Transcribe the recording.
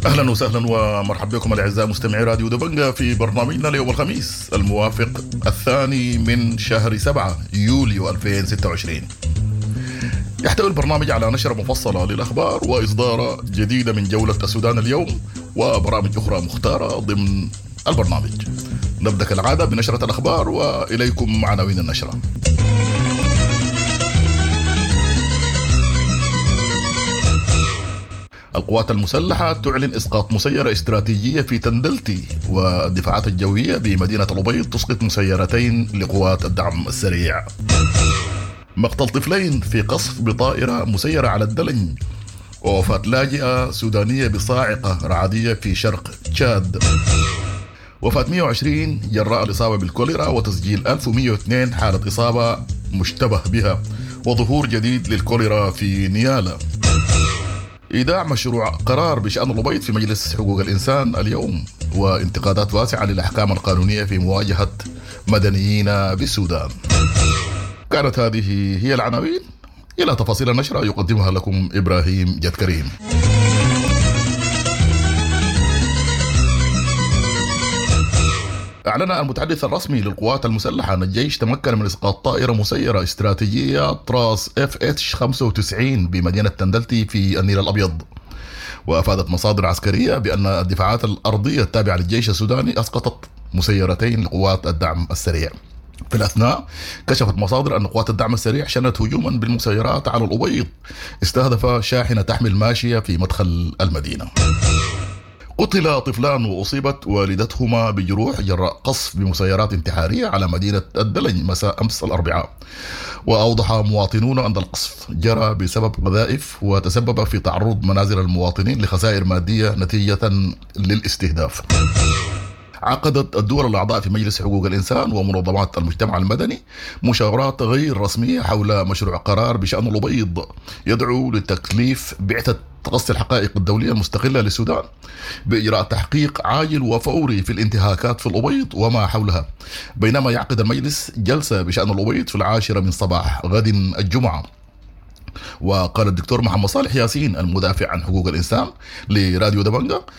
أهلا وسهلا ومرحبا بكم الأعزاء مستمعي راديو دبنجة في برنامجنا ليوم الخميس الموافق 2/7 يوليو 2026. يحتوي البرنامج على نشرة مفصلة للأخبار وإصدار جديدة من جولة السودان اليوم وبرامج أخرى مختارة ضمن البرنامج. نبدأ كالعادة بنشرة الأخبار وإليكم عناوين النشرة. القوات المسلحة تعلن إسقاط مسيرة استراتيجية في تندلتي، والدفاعات الجوية بمدينة الأبيض تسقط مسيرتين لقوات الدعم السريع. مقتل طفلين في قصف بطائرة مسيرة على الدلن، ووفاة لاجئة سودانية بصاعقة رعدية في شرق تشاد. وفاة 120 جراء الإصابة بالكوليرا، وتسجيل 1102 حالة إصابة مشتبه بها، وظهور جديد للكوليرا في نيالا. إيداع مشروع قرار بشأن الأبيض في مجلس حقوق الإنسان اليوم، وانتقادات واسعة للأحكام القانونية في مواجهة مدنيين بالسودان. كانت هذه هي العناوين. إلى تفاصيل النشرة يقدمها لكم إبراهيم جد كريم. أعلن المتحدث الرسمي للقوات المسلحة أن الجيش تمكن من إسقاط طائرة مسيرة استراتيجية طراز FH-95 بمدينة تندلتي في النيل الأبيض. وأفادت مصادر عسكرية بأن الدفاعات الأرضية التابعة للجيش السوداني أسقطت مسيرتين لقوات الدعم السريع. في الأثناء كشفت مصادر أن قوات الدعم السريع شنت هجوما بالمسيرات على الأبيض استهدف شاحنة تحمل ماشية في مدخل المدينة. قتل طفلان وأصيبت والدتهما بجروح جراء قصف بمسيرات انتحارية على مدينة الدلن مساء أمس الأربعاء. وأوضح مواطنون أن القصف جرى بسبب قذائف وتسبب في تعرض منازل المواطنين لخسائر مادية نتيجة للاستهداف. عقدت الدول الأعضاء في مجلس حقوق الإنسان ومنظمات المجتمع المدني مشاورات غير رسمية حول مشروع قرار بشأن الأبيض يدعو لتكليف بعثة تقصي الحقائق الدولية المستقلة للسودان بإجراء تحقيق عاجل وفوري في الانتهاكات في الأبيض وما حولها، بينما يعقد المجلس جلسة بشأن الأبيض في 10 من صباح غد الجمعة. وقال الدكتور محمد صالح ياسين المدافع عن حقوق الإنسان لراديو دبنجة